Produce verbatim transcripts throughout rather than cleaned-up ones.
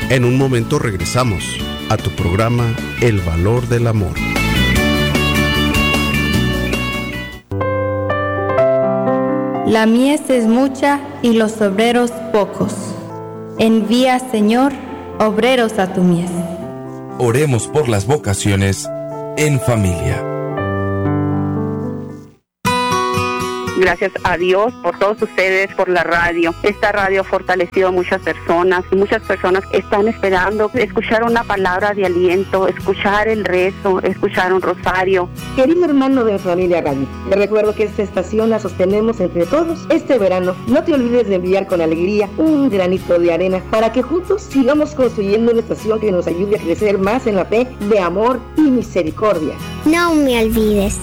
En un momento regresamos a tu programa El Valor del Amor. La mies es mucha y los obreros pocos. Envía, Señor, obreros a tu mies. Oremos por las vocaciones en familia. Gracias a Dios por todos ustedes, por la radio. Esta radio ha fortalecido a muchas personas y muchas personas están esperando escuchar una palabra de aliento, escuchar el rezo, escuchar un rosario. Querido hermano de Familia Radio, te recuerdo que esta estación la sostenemos entre todos este verano. No te olvides de enviar con alegría un granito de arena para que juntos sigamos construyendo una estación que nos ayude a crecer más en la fe de amor y misericordia. No me olvides.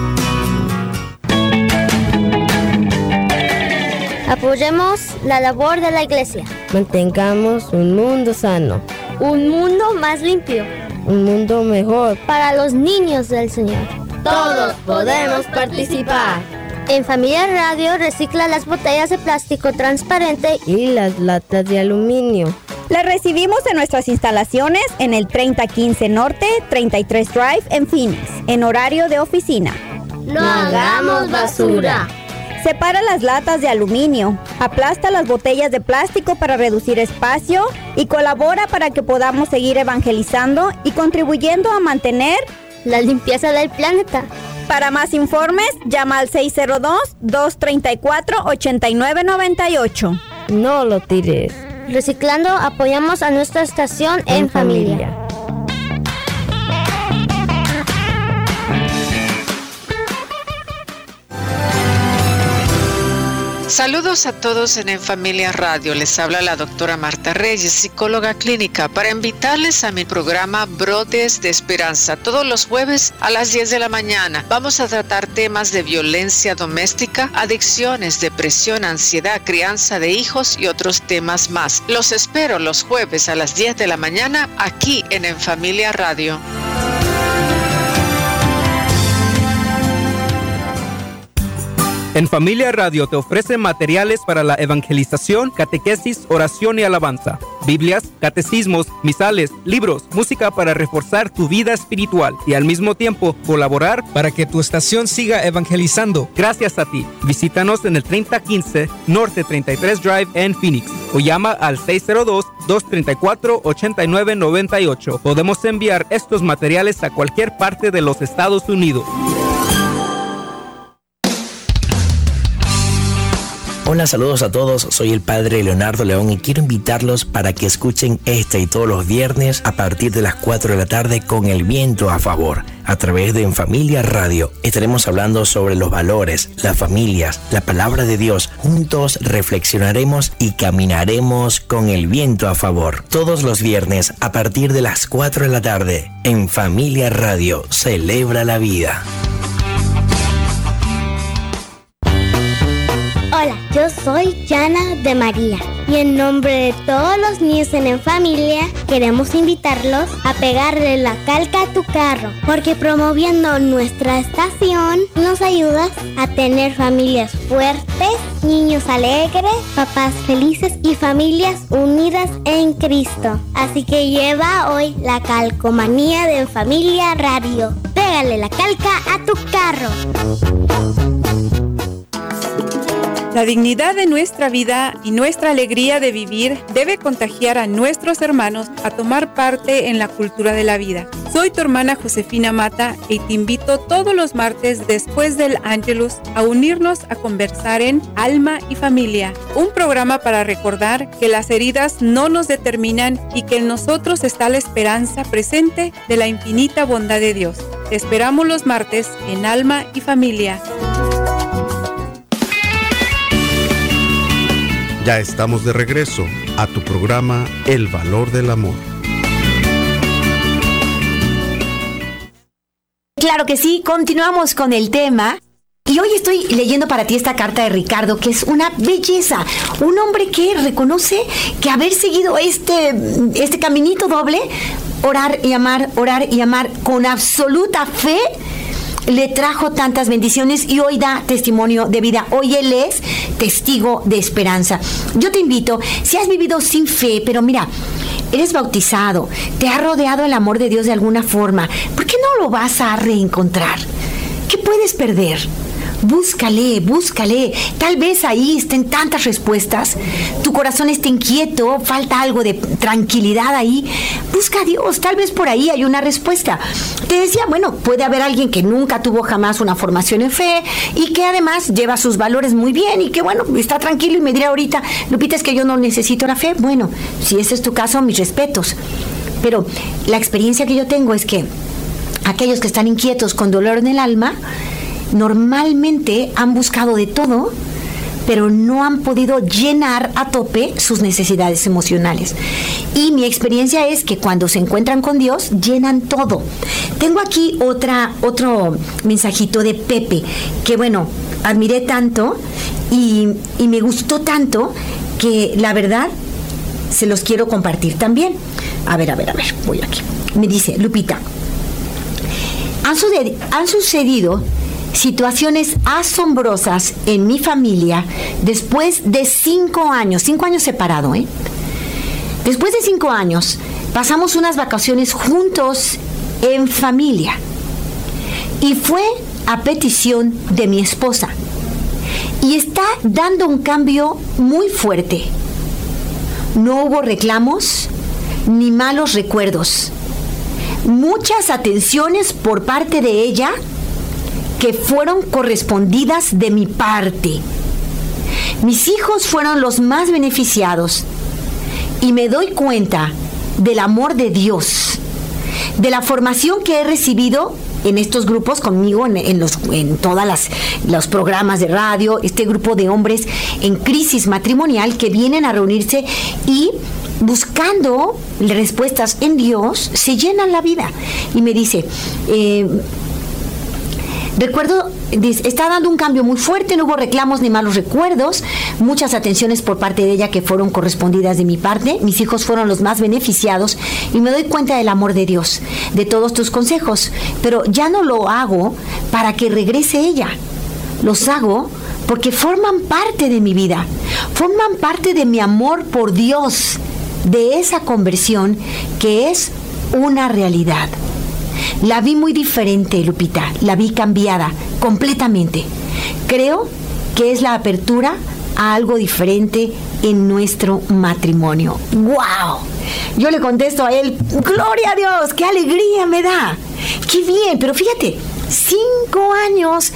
Apoyemos la labor de la Iglesia. Mantengamos un mundo sano. Un mundo más limpio. Un mundo mejor. Para los niños del Señor. Todos podemos participar. En Familia Radio recicla las botellas de plástico transparente y las latas de aluminio. Las recibimos en nuestras instalaciones en el treinta quince Norte, treinta y tres Drive en Phoenix, en horario de oficina. No hagamos basura. Separa las latas de aluminio, aplasta las botellas de plástico para reducir espacio y colabora para que podamos seguir evangelizando y contribuyendo a mantener la limpieza del planeta. Para más informes, llama al seis cero dos, dos tres cuatro, ocho nueve nueve ocho. No lo tires. Reciclando apoyamos a nuestra estación en, en familia. familia. Saludos a todos en En Familia Radio. Les habla la doctora Marta Reyes, psicóloga clínica, para invitarles a mi programa Brotes de Esperanza. Todos los jueves a las diez de la mañana vamos a tratar temas de violencia doméstica, adicciones, depresión, ansiedad, crianza de hijos y otros temas más. Los espero los jueves a las diez de la mañana aquí en En Familia Radio. En Familia Radio te ofrece materiales para la evangelización, catequesis, oración y alabanza, Biblias, catecismos, misales, libros, música para reforzar tu vida espiritual y al mismo tiempo colaborar para que tu estación siga evangelizando. Gracias a ti. Visítanos en el treinta quince Norte treinta y tres Drive en Phoenix o llama al seis cero dos, dos tres cuatro, ocho nueve nueve ocho. Podemos enviar estos materiales a cualquier parte de los Estados Unidos. Hola, saludos a todos, soy el padre Leonardo León y quiero invitarlos para que escuchen este y todos los viernes a partir de las cuatro de la tarde con el viento a favor, a través de En Familia Radio. Estaremos hablando sobre los valores, las familias, la palabra de Dios. Juntos reflexionaremos y caminaremos con el viento a favor. Todos los viernes a partir de las cuatro de la tarde, En Familia Radio, celebra la vida. Hola, yo soy Yana de María y en nombre de todos los niños en En Familia queremos invitarlos a pegarle la calca a tu carro, porque promoviendo nuestra estación nos ayudas a tener familias fuertes, niños alegres, papás felices y familias unidas en Cristo. Así que lleva hoy la calcomanía de En Familia Radio. Pégale la calca a tu carro. La dignidad de nuestra vida y nuestra alegría de vivir debe contagiar a nuestros hermanos a tomar parte en la cultura de la vida. Soy tu hermana Josefina Mata y te invito todos los martes después del Ángelus a unirnos a conversar en Alma y Familia, un programa para recordar que las heridas no nos determinan y que en nosotros está la esperanza presente de la infinita bondad de Dios. Te esperamos los martes en Alma y Familia. Ya estamos de regreso a tu programa El Valor del Amor. Claro que sí, continuamos con el tema. Y hoy estoy leyendo para ti esta carta de Ricardo, que es una belleza. Un hombre que reconoce que haber seguido este, este caminito doble, orar y amar, orar y amar con absoluta fe, le trajo tantas bendiciones y hoy da testimonio de vida. Hoy él es testigo de esperanza. Yo te invito, si has vivido sin fe, pero mira, eres bautizado, te ha rodeado el amor de Dios de alguna forma. ¿Por qué no lo vas a reencontrar? ¿Qué puedes perder? Búscale, búscale. Tal vez ahí estén tantas respuestas. Tu corazón está inquieto, falta algo de tranquilidad ahí. Busca a Dios, tal vez por ahí hay una respuesta. Te decía, bueno, puede haber alguien que nunca tuvo jamás una formación en fe y que además lleva sus valores muy bien y que, bueno, está tranquilo y me dirá ahorita, Lupita, es que yo no necesito la fe. Bueno, si ese es tu caso, mis respetos. Pero la experiencia que yo tengo es que aquellos que están inquietos con dolor en el alma, normalmente han buscado de todo, pero no han podido llenar a tope sus necesidades emocionales. Y mi experiencia es que cuando se encuentran con Dios, llenan todo. Tengo aquí otra, otro mensajito de Pepe, que bueno, admiré tanto y, y me gustó tanto que la verdad se los quiero compartir también. A ver, a ver, a ver, voy aquí. Me dice, Lupita, han, sucedi- han sucedido situaciones asombrosas en mi familia después de cinco años, cinco años separado, ¿eh? Después de cinco años, pasamos unas vacaciones juntos en familia. Y fue a petición de mi esposa. Y está dando un cambio muy fuerte. No hubo reclamos ni malos recuerdos. Muchas atenciones por parte de ella que fueron correspondidas de mi parte. Mis hijos fueron los más beneficiados y me doy cuenta del amor de Dios, de la formación que he recibido en estos grupos conmigo, en, en, los, en todas las los programas de radio, este grupo de hombres en crisis matrimonial que vienen a reunirse y buscando respuestas en Dios, se llenan la vida. Y me dice, eh, recuerdo, dice, está dando un cambio muy fuerte, no hubo reclamos ni malos recuerdos, muchas atenciones por parte de ella que fueron correspondidas de mi parte, mis hijos fueron los más beneficiados y me doy cuenta del amor de Dios, de todos tus consejos, pero ya no lo hago para que regrese ella, los hago porque forman parte de mi vida, forman parte de mi amor por Dios, de esa conversión que es una realidad. La vi muy diferente, Lupita, la vi cambiada completamente. Creo que es la apertura a algo diferente en nuestro matrimonio. ¡Wow! Yo le contesto a él, ¡gloria a Dios! ¡Qué alegría me da! ¡Qué bien! Pero fíjate, cinco años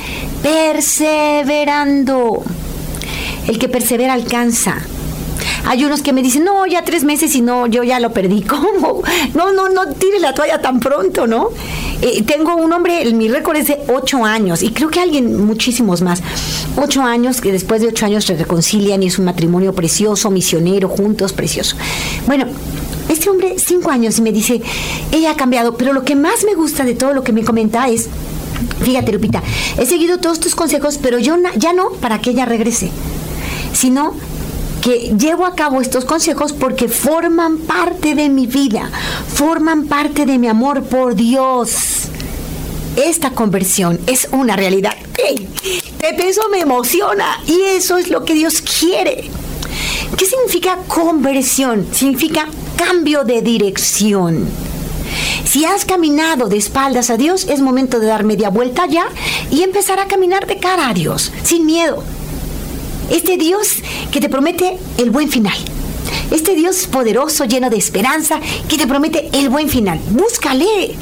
perseverando. El que persevera alcanza. Hay unos que me dicen, no, ya tres meses y no, yo ya lo perdí. ¿Cómo? No, no, no tires la toalla tan pronto, ¿no? Eh, tengo un hombre, mi récord es de ocho años, y creo que alguien, muchísimos más. Ocho años, que después de ocho años se reconcilian y es un matrimonio precioso, misionero, juntos, precioso. Bueno, este hombre, cinco años, y me dice, ella ha cambiado, pero lo que más me gusta de todo lo que me comenta es, fíjate, Lupita, he seguido todos tus consejos, pero yo na- ya no para que ella regrese, sino que llevo a cabo estos consejos porque forman parte de mi vida, forman parte de mi amor por Dios. Esta conversión es una realidad. ¡Ey! Pepe, eso me emociona y eso es lo que Dios quiere. ¿Qué significa conversión? Significa cambio de dirección. Si has caminado de espaldas a Dios, es momento de dar media vuelta ya y empezar a caminar de cara a Dios, sin miedo. Este Dios que te promete el buen final. Este Dios poderoso, lleno de esperanza, que te promete el buen final. Búscale.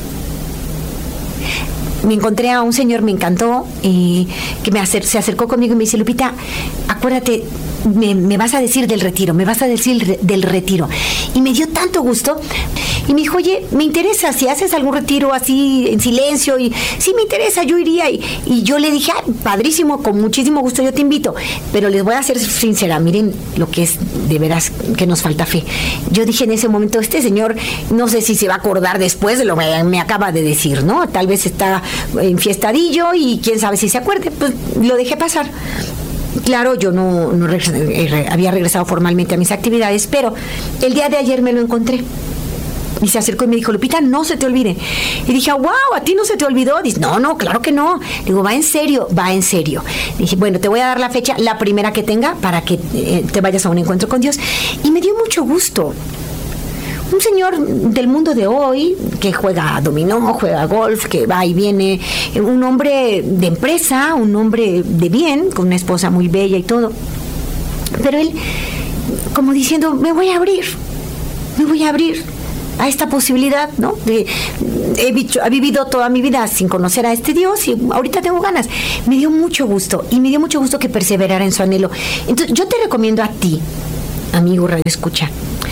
Me encontré a un señor, me encantó, eh, que me acer- se acercó conmigo y me dice, Lupita, acuérdate, me, me vas a decir del retiro, me vas a decir re- del retiro. Y me dio tanto gusto. Y me dijo, oye, me interesa, si haces algún retiro así en silencio, y sí me interesa, yo iría. Y, y yo le dije, ah, padrísimo, con muchísimo gusto yo te invito. Pero les voy a ser sincera, miren lo que es de veras que nos falta fe. Yo dije en ese momento, este señor, no sé si se va a acordar después de lo que me acaba de decir, ¿no? Tal vez está enfiestadillo y quién sabe si se acuerde. Pues lo dejé pasar. Claro, yo no, no regres- eh, había regresado formalmente a mis actividades, pero el día de ayer me lo encontré. Y se acercó y me dijo, Lupita, no se te olvide. Y dije, wow, ¿a ti no se te olvidó? Dice, no, no, claro que no. Digo, va en serio, va en serio. Dije, bueno, te voy a dar la fecha, la primera que tenga, para que eh, te vayas a un encuentro con Dios. Y me dio mucho gusto. un señor del mundo de hoy que juega dominó, juega golf, que va y viene, un hombre de empresa, un hombre de bien, con una esposa muy bella y todo. Pero él, como diciendo, me voy a abrir, me voy a abrir a esta posibilidad, ¿no? De, he, bicho, he vivido toda mi vida sin conocer a este Dios y ahorita tengo ganas. Me dio mucho gusto y me dio mucho gusto que perseverara en su anhelo. Entonces, yo te recomiendo a ti, amigo Radio Escucha,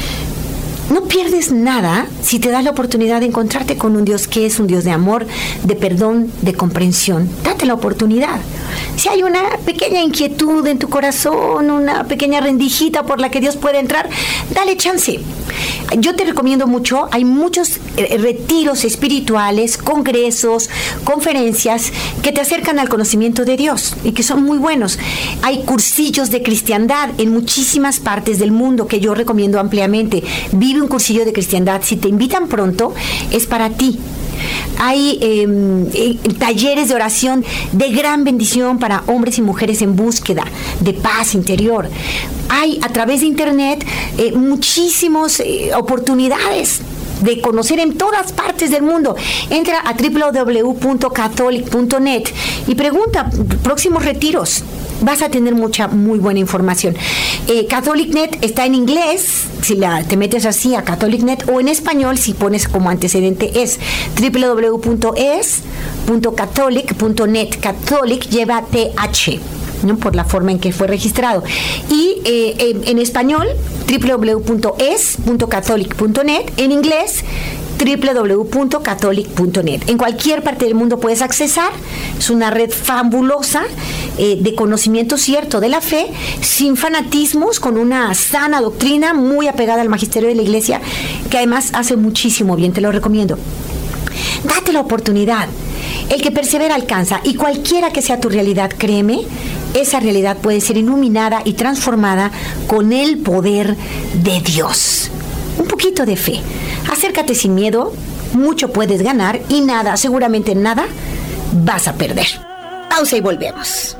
no pierdes nada si te das la oportunidad de encontrarte con un Dios que es un Dios de amor, de perdón, de comprensión. Date la oportunidad. Si hay una pequeña inquietud en tu corazón, una pequeña rendijita por la que Dios puede entrar, dale chance. Yo te recomiendo mucho, hay muchos retiros espirituales, congresos, conferencias que te acercan al conocimiento de Dios y que son muy buenos. Hay cursillos de cristiandad en muchísimas partes del mundo que yo recomiendo ampliamente. Vive un cursillo de cristiandad. Si te invitan pronto, es para ti. Hay eh, eh, talleres de oración de gran bendición para hombres y mujeres en búsqueda de paz interior. Hay a través de internet eh, muchísimas eh, oportunidades de conocer en todas partes del mundo. Entra a doble u doble u doble u punto catholic punto net y pregunta próximos retiros. Vas a tener mucha, muy buena información. Eh, CatholicNet está en inglés, si la, te metes así a CatholicNet, o en español, si pones como antecedente es doble u doble u doble u punto es punto catholic punto net. Catholic lleva T H, ¿no? Por la forma en que fue registrado. Y eh, en, en español, doble u doble u doble u punto es punto catholic punto net. En inglés, doble u doble u doble u punto catholic punto net. En cualquier parte del mundo puedes accesar. Es una red fabulosa eh, de conocimiento cierto de la fe, sin fanatismos, con una sana doctrina muy apegada al magisterio de la Iglesia, que además hace muchísimo bien. Te lo recomiendo. Date la oportunidad. El que persevera alcanza, y cualquiera que sea tu realidad, créeme, esa realidad puede ser iluminada y transformada con el poder de Dios. Un poquito de fe. Acércate sin miedo, mucho puedes ganar y nada, seguramente nada, vas a perder. Pausa y volvemos.